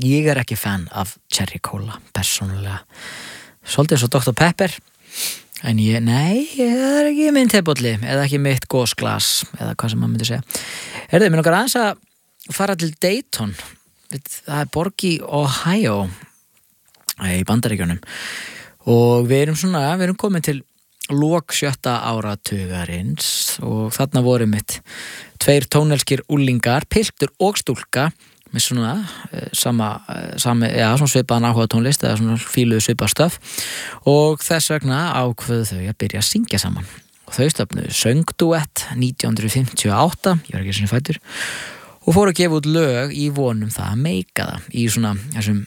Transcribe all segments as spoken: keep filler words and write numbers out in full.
ég er ekki fan af cherry cola persónulega, svolítið svo doktor Pepper en ég, nei, það er ekki minn tebolli eða ekki mitt gósglas eða hvað sem maður myndi segja. Heyrðu, mér langar aðeins að fara til Dayton, það er borg í Ohio í Bandaríkjunum og við erum svona, við erum komin til lok sjötta áratugarins og þarna voru mitt tveir tónelskir úlingar, piltur og stúlka með svona uh, sama, uh, sami, já, svona svipaðan áhuga tónlist eða svona fíluðu svipað stöf og þess vegna ákveðu þau að byrja að syngja saman og þau stofnuðu söngduett nítján hundruð fimmtíu og átta, ég var ekki sinni fæddur og fóru að gefa út lög í vonum það að meika það í svona þessum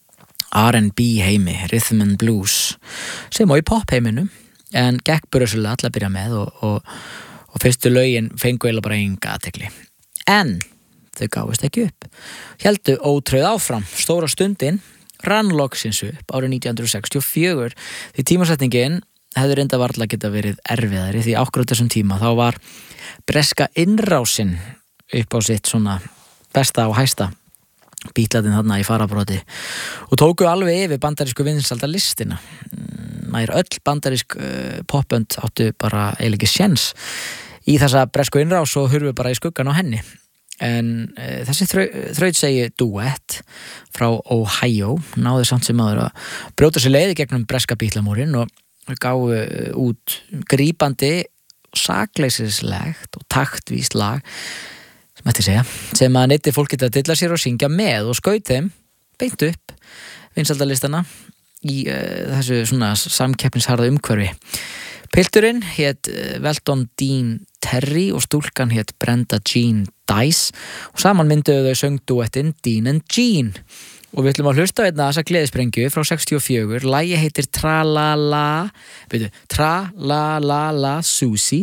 R and B heimi, rhythm and blues sem og í pop heiminu en gekk brösulega allar að byrja með og, og, og fyrstu lögin fengu eða bara enga athygli en þau gáfust ekki upp héldu ótrauð áfram, stóra stundin rann loksins upp árið nítján hundruð sextíu og fjögur því tímasetningin hefði reynda varla geta verið erfiðari því ákvörð þessum tíma þá var breska innrásin upp á sitt svona besta og hæsta bítlatinn þarna í farabróti og tóku alveg yfir bandarísku vinsældarlistina nær öll bandarísk uh, popbönd áttu bara eiginlega ekki séns í þessa bresku innrás og hurfu bara í skuggan á henni en uh, þessi þrau, þrautsegi duett frá Ohio náði samt sem áður að brjóta sér leið í gegnum breska bítlamúrin og gáfu út grípandi sakleysislegt og taktvíst lag sem ætti segja, sem að neyti fólk geta að dilla sér og syngja með og skaut þeim beint upp vinsældarlistana í uh, þessu svona samkeppnisharða umhverfi. Pilturinn hét uh, Weldon Dean Terry og stúlkan hét Brenda Jean Dice og saman mynduðu þau söngduettinn Dean and Jean og við ætlum að hlusta einna þessa gleðisprengju frá sextíu og fjögur, lagið heitir Tra-la-la veitu, Tra-la-la-la Susie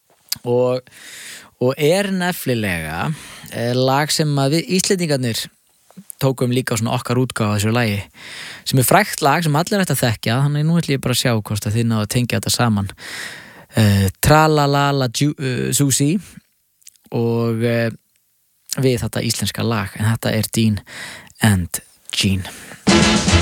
og og er nefnilega eh, lag sem að við Íslendingarnir tókum líka á svona okkar útgáfa þessu lagi sem er frægt lag sem allir ætti að þekkja þannig nú ætlum ég bara að sjá hvort að þið náðu að tengja þetta saman uh, Tra-la-la-la uh, Susie og uh, við þetta íslenska lag en þetta er Dean and Jean